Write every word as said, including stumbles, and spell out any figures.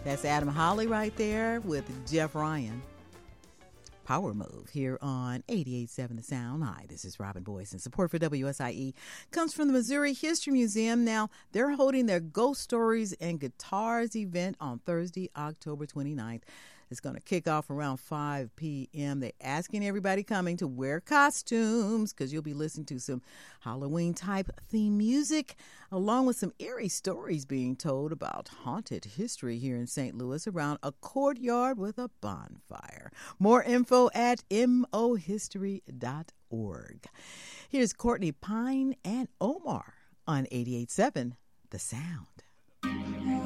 That's Adam Holly right there with Jeff Ryan. Power Move here on eighty-eight point seven The Sound. Hi, this is Robin Boyce, and support for W S I E comes from the Missouri History Museum. Now, they're holding their Ghost Stories and Guitars event on Thursday, October twenty-ninth. It's going to kick off around five p.m. They're asking everybody coming to wear costumes because you'll be listening to some Halloween-type theme music, along with some eerie stories being told about haunted history here in Saint Louis around a courtyard with a bonfire. More info at m o history dot org. Here's Courtney Pine and Omar on eighty-eight point seven The Sound.